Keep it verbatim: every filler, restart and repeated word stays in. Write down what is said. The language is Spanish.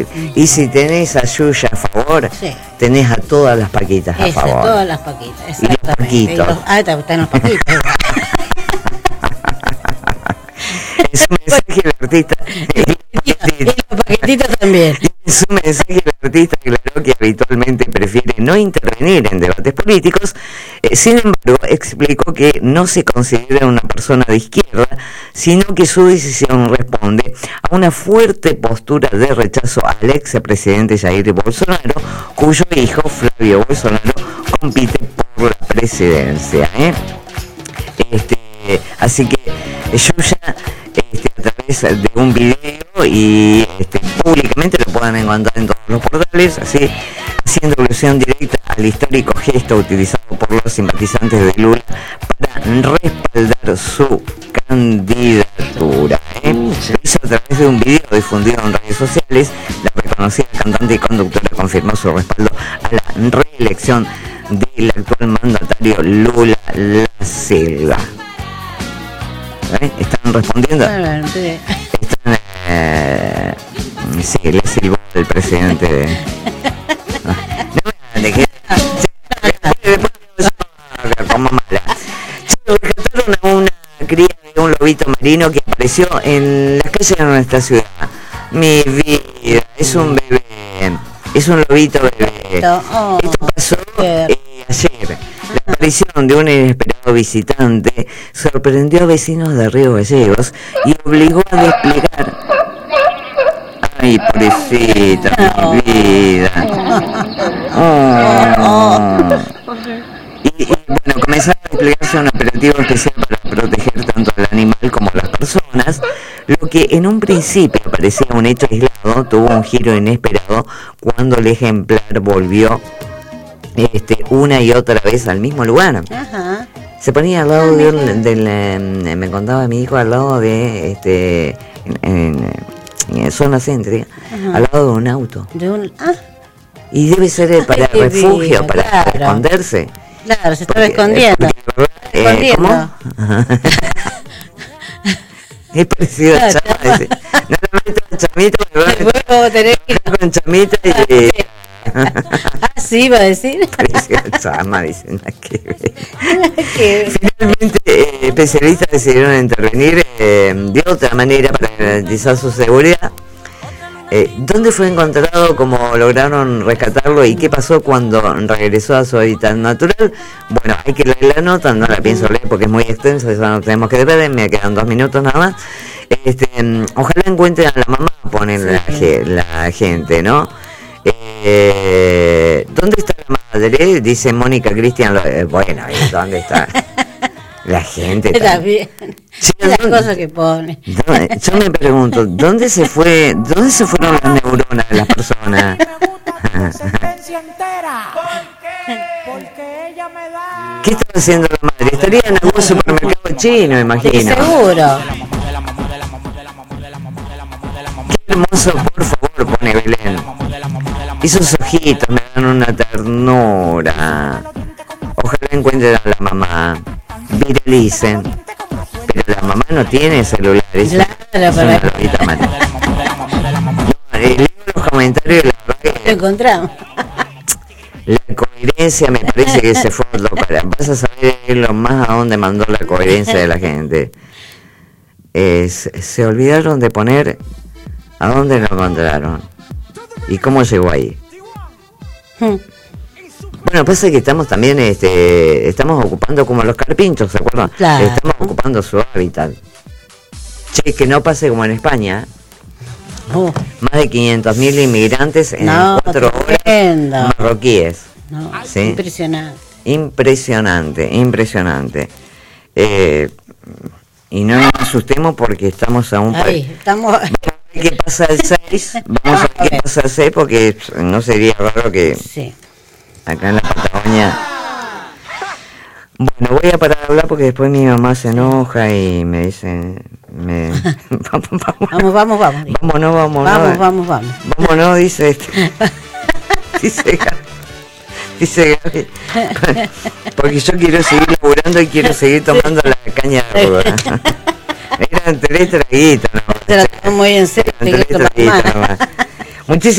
Y si tenés a Yuya a favor, sí, tenés a todas las Paquitas a Esa, favor. todas las Paquitas, y los Paquitos. Los, ah, están los Paquitos. Es un mensaje del artista. Y los Paquetitos también. En su mensaje, el artista aclaró que habitualmente prefiere no intervenir en debates políticos. Eh, sin embargo, explicó que no se considera una persona de izquierda, sino que su decisión responde a una fuerte postura de rechazo al expresidente Jair Bolsonaro, cuyo hijo, Flavio Bolsonaro, compite por la presidencia. ¿eh? Este, así que Yuya, este, a través de un video y este, públicamente lo pueden encontrar en todos los portales, así haciendo alusión directa al histórico gesto utilizado por los simpatizantes de Lula para respaldar su candidatura. ¿eh? Se hizo a través de un video difundido en redes sociales. La reconocida cantante y conductora confirmó su respaldo a la reelección del actual mandatario Lula da Silva. ¿Eh? ¿Están respondiendo? Bueno, sí. Están, eh, sí, le silbó el presidente de... No, de que... Como mala. Rescataron a una cría de un lobito marino que apareció en las calles de nuestra ciudad. Mi vida, es un bebé, es un lobito bebé. Oh, Esto pasó eh, ayer. La aparición de un inesperado visitante sorprendió a vecinos de Río Gallegos y obligó a desplegar... Ay, pobrecita, oh, mi vida. Oh. Y, y bueno, comenzaron a desplegarse un operativo especial para proteger tanto al animal como a las personas. Lo que en un principio parecía un hecho aislado tuvo un giro inesperado cuando el ejemplar volvió Este, una y otra vez al mismo lugar. Ajá. Se ponía al lado de un, del, eh, me contaba mi hijo, al lado de este en, en, en zona céntrica, al lado de un auto. De un, ah. Y debe ser para Ay, refugio, divino, para claro. esconderse. Claro, se porque, estaba escondiendo. Porque, eh, escondiendo. ¿Cómo? Es parecido a Chama, dice. No lo meto en Chamita, pero luego tenés que ir con Chamita y... Ah, sí, iba a decir. Parecía Chama, dicen que finalmente eh, especialistas decidieron intervenir eh, de otra manera para garantizar su seguridad. Eh, ¿Dónde fue encontrado? ¿Cómo lograron rescatarlo? ¿Y qué pasó cuando regresó a su hábitat natural? Bueno, hay que leer la nota, no la pienso leer porque es muy extensa, eso no tenemos que ver, me quedan dos minutos nada más. Este, ojalá encuentren a la mamá, ponen sí. la, la gente, ¿no? Eh, ¿Dónde está la madre? Dice Mónica Cristian. Eh, bueno, ¿dónde está la gente? Está bien. Sí, las cosas que pone. No, yo me pregunto, ¿dónde se fue? ¿Dónde se fueron las neuronas de las personas? ¿Qué está haciendo la madre? Estaría en algún supermercado chino, imagino. Seguro. Qué hermoso, por favor, pone Belén. Esos ojitos me dan una ternura. Ojalá encuentren a la mamá, viralicen. Pero la mamá no tiene celular, es claro, una para lobita mala. No, leo los comentarios, la verdad que lo encontramos. La coherencia me parece que se fue a otro para. Vas a saber lo más a dónde mandó la coherencia de la gente. Eh, se, se olvidaron de poner a dónde lo encontraron y cómo llegó ahí. Hmm. Bueno, pasa que estamos también, este, estamos ocupando como los carpinchos, ¿se acuerdan? Claro. Estamos ocupando su hábitat. Che, que no pase como en España. Oh. Más de quinientos mil inmigrantes en no, cuatro horas marroquíes. No, ¿sí? Impresionante. Impresionante, impresionante. Eh, y no nos asustemos porque estamos a un país. Estamos... Vamos a ver qué pasa el seis. Vamos a ver qué pasa el seis porque no sería raro que sí. Acá en la Patagonia. Bueno, voy a parar de hablar porque después mi mamá se enoja y me dice... Me... vamos, vamos, vamos, vamos. Vámonos, vámonos. Vamos, vamos, vamos. Vámonos, dice este. Dice Gaby. Dice Gaby. Porque yo quiero seguir laburando y quiero seguir tomando la caña de ruda. Eran tres traguitos, ¿no? Te la tomo muy en serio. Eran tres traguitos nomás. Muchísimas